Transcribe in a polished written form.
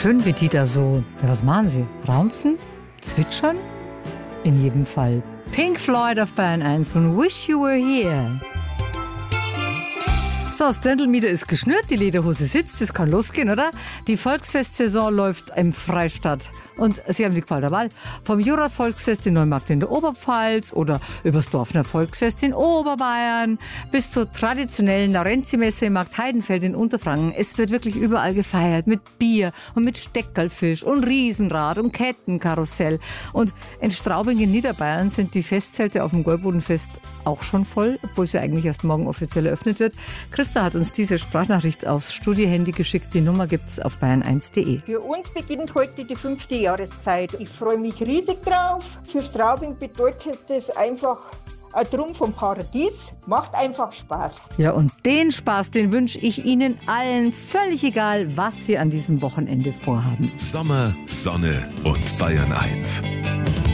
Schön, wie die da so, ja, was machen sie? Raunzen? Zwitschern? In jedem Fall Pink Floyd auf Bayern 1 von Wish You Were Here. So, das Dirndl-Mieder ist geschnürt, die Lederhose sitzt, es kann losgehen, oder? Die Volksfestsaison läuft im Freistaat. Und Sie haben die Qual der Wahl. Vom Jurat-Volksfest in Neumarkt in der Oberpfalz oder übers Dorfner Volksfest in Oberbayern bis zur traditionellen Larenzi-Messe im Markt Heidenfeld in Unterfranken. Es wird wirklich überall gefeiert mit Bier und mit Steckerlfisch und Riesenrad und Kettenkarussell. Und in Straubing in Niederbayern sind die Festzelte auf dem Gäubodenfest auch schon voll, obwohl sie eigentlich erst morgen offiziell eröffnet wird. Christa hat uns diese Sprachnachricht aufs Studiohandy geschickt. Die Nummer gibt's auf bayern1.de. Für uns beginnt heute die 5. Jahreszeit. Ich freue mich riesig drauf. Für Straubing bedeutet es einfach ein Trumpf vom Paradies. Macht einfach Spaß. Ja, und den Spaß, den wünsche ich Ihnen allen, völlig egal, was wir an diesem Wochenende vorhaben. Sommer, Sonne und Bayern 1.